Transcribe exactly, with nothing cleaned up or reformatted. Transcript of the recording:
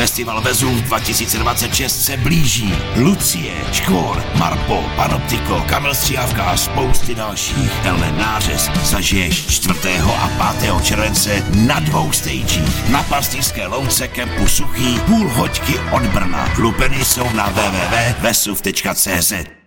Festival Vezuv dva tisíce dvacet šest se blíží. Lucie, Škor, Marpo, Panoptiko, Kamil Stříhavka a spousty dalších. Tenhle nářez zažiješ čtvrtého a pátého července na dvou stagích. Na Pastýřské louce kempu Suchý, půl hoďky od Brna. Lupeny jsou na w w w tečka vesuv tečka cé zet.